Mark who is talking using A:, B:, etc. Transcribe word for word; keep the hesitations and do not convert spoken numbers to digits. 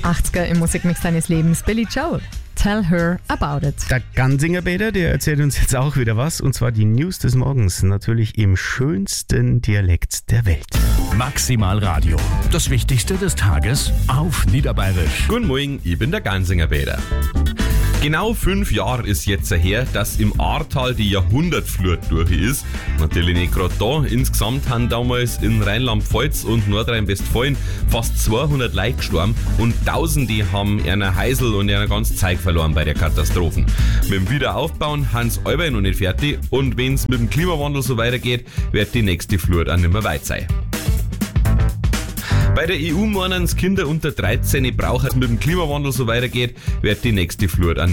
A: achtziger im Musikmix deines Lebens, Billy Joel. Tell her about it.
B: Der Gansinger Peter, der erzählt uns jetzt auch wieder was, und zwar die News des Morgens, natürlich im schönsten Dialekt der Welt.
C: Maximal Radio. Das Wichtigste des Tages auf Niederbayerisch.
D: Guten Morgen, ich bin der Gansinger Peter. Genau fünf Jahre ist jetzt her, dass im Ahrtal die Jahrhundertflut durch ist. Natürlich nicht gerade da. Insgesamt haben damals in Rheinland-Pfalz und Nordrhein-Westfalen fast zweihundert Leute gestorben und Tausende haben ihre Häusl und ihre ganze Zeit verloren bei der Katastrophen. Mit dem Wiederaufbauen haben sie alle noch nicht fertig, und wenn es mit dem Klimawandel so weitergeht, wird die nächste Flut auch nicht mehr weit sein. Bei der E U meinen Kinder unter dreizehn brauchen, mit dem Klimawandel so weitergeht, wird die nächste Flut auch